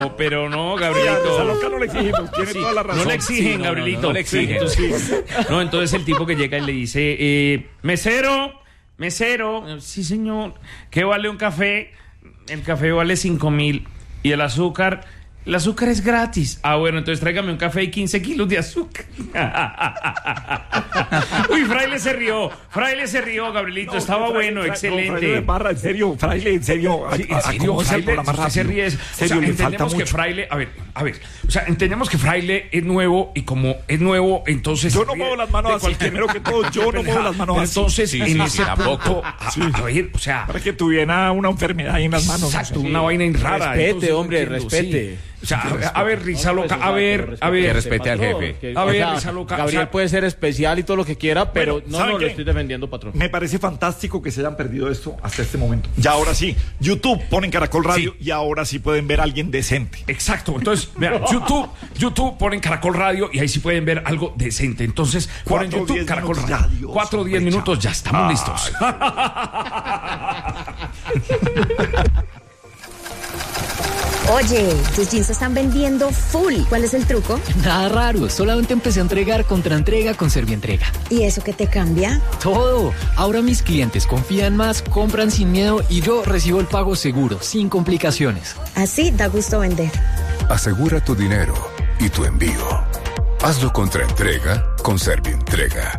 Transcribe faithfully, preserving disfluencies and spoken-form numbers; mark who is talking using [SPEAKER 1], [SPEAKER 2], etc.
[SPEAKER 1] Pero no, Gabrielito.
[SPEAKER 2] A loca no le exigimos, tiene
[SPEAKER 1] Sí,
[SPEAKER 2] toda la razón.
[SPEAKER 1] no le exigen,
[SPEAKER 3] Sí, no,
[SPEAKER 1] Gabrielito.
[SPEAKER 3] no, no le exigen.
[SPEAKER 1] Sí, entonces, no, entonces el tipo que llega y le dice, eh, mesero, mesero, sí señor, ¿qué vale un café? El café vale cinco mil. Y el azúcar, el azúcar es gratis. Ah, bueno, entonces tráigame un café y quince kilos de azúcar. Uy, Fraile se rió, Fraile se rió, Gabrielito,
[SPEAKER 2] No,
[SPEAKER 1] estaba
[SPEAKER 2] Fraile,
[SPEAKER 1] bueno,
[SPEAKER 2] Fraile,
[SPEAKER 1] excelente.
[SPEAKER 2] no, Fraile de Parra, en serio, Fraile, en serio.
[SPEAKER 1] Sí, en serio,
[SPEAKER 2] ¿Cómo se
[SPEAKER 1] Fraile,
[SPEAKER 2] programa
[SPEAKER 1] usted se
[SPEAKER 2] rápido?
[SPEAKER 1] ríe.
[SPEAKER 2] En
[SPEAKER 1] O
[SPEAKER 2] serio,
[SPEAKER 1] sea,
[SPEAKER 2] le falta
[SPEAKER 1] entendemos que
[SPEAKER 2] mucho.
[SPEAKER 1] Fraile, a ver, a ver, o sea, entendemos que Fraile es nuevo y como es nuevo, entonces...
[SPEAKER 2] Yo no muevo las manos así, primero que todo, yo no muevo las manos así.
[SPEAKER 1] Entonces,
[SPEAKER 3] Sí,
[SPEAKER 1] en
[SPEAKER 3] sí,
[SPEAKER 1] ese
[SPEAKER 3] sí,
[SPEAKER 1] punto,
[SPEAKER 3] tampoco.
[SPEAKER 1] a,
[SPEAKER 2] Sí.
[SPEAKER 1] a ver, o sea...
[SPEAKER 2] Para que tuviera una enfermedad ahí en las manos.
[SPEAKER 1] Exacto,
[SPEAKER 2] no sé.
[SPEAKER 1] una vaina rara.
[SPEAKER 4] Respete,
[SPEAKER 1] entonces,
[SPEAKER 4] hombre,
[SPEAKER 1] no entiendo,
[SPEAKER 4] respete.
[SPEAKER 1] sí. O sea, a, a ver, Risa Loca, a ver, a
[SPEAKER 3] Que
[SPEAKER 1] ver...
[SPEAKER 3] respete al jefe.
[SPEAKER 1] A ver,
[SPEAKER 4] O sea,
[SPEAKER 1] esa loca,
[SPEAKER 4] Gabriel
[SPEAKER 1] o sea-
[SPEAKER 4] puede ser especial y todo lo que quiera, pero
[SPEAKER 2] Bueno,
[SPEAKER 4] no,
[SPEAKER 2] ¿saben
[SPEAKER 4] no,
[SPEAKER 2] qué?
[SPEAKER 4] lo estoy defendiendo, patrón.
[SPEAKER 2] Me parece fantástico que se hayan perdido esto hasta este momento. Ya ahora sí, YouTube ponen Caracol Radio y ahora sí pueden ver a alguien decente.
[SPEAKER 1] Exacto, entonces, vean, YouTube, YouTube ponen Caracol Radio y ahí sí pueden ver algo decente. Entonces, ponen
[SPEAKER 2] Cuatro,
[SPEAKER 1] YouTube,
[SPEAKER 2] diez
[SPEAKER 1] Caracol
[SPEAKER 2] minutos,
[SPEAKER 1] Radio.
[SPEAKER 2] ya, Dios,
[SPEAKER 1] Cuatro o diez
[SPEAKER 2] hombre,
[SPEAKER 1] minutos,
[SPEAKER 2] chao.
[SPEAKER 1] ya estamos listos.
[SPEAKER 5] Oye, tus jeans se están vendiendo full. ¿Cuál es el truco?
[SPEAKER 6] Nada raro, solamente empecé a entregar contra entrega con Servientrega.
[SPEAKER 5] ¿Y eso qué te cambia?
[SPEAKER 6] Todo. Ahora mis clientes confían más, compran sin miedo y yo recibo el pago seguro, sin complicaciones.
[SPEAKER 5] Así da gusto vender.
[SPEAKER 7] Asegura tu dinero y tu envío. Hazlo contra entrega con Servientrega.